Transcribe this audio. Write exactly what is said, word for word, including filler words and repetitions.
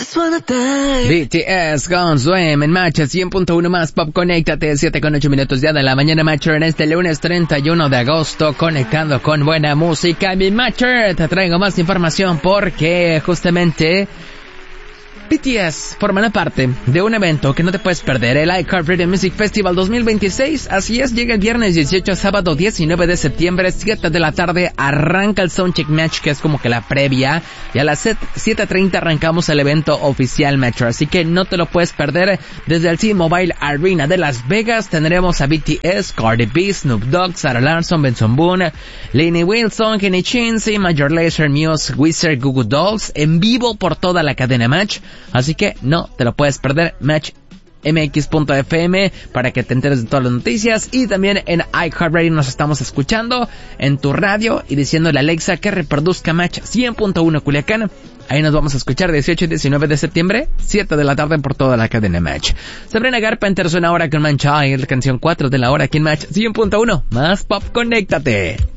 B T S con Swim en Match cien punto uno más Pop. Conéctate, siete con ocho minutos ya de la mañana, Matcher, en este lunes treinta y uno de agosto, conectando con buena música. Mi Matcher, te traigo más información porque justamente B T S forman parte de un evento que no te puedes perder, el iHeartRadio Music Festival dos mil veintiséis. Así es, llega el viernes dieciocho, sábado diecinueve de septiembre, siete de la tarde, arranca el Soundcheck Match, que es como que la previa, y a las siete treinta arrancamos el evento oficial, Metro, así que no te lo puedes perder. Desde el T-Mobile Arena de Las Vegas tendremos a B T S, Cardi B, Snoop Dogg, Sarah Larsson, Benson Boone, Lainey Wilson, Kenny Chesney, Major Lazer, Muse, Wizard, Goo Goo Dolls, en vivo por toda la cadena Match. Así que no te lo puedes perder. Match M X punto F M para que te enteres de todas las noticias. Y también en iHeartRadio nos estamos escuchando en tu radio y diciéndole a Alexa que reproduzca Match cien punto uno Culiacán. Ahí nos vamos a escuchar dieciocho y diecinueve de septiembre, siete de la tarde por toda la cadena Match. Sabrina Carpenter suena ahora con Man Child, canción cuatro de la hora aquí en Match cien punto uno más Pop. Conéctate.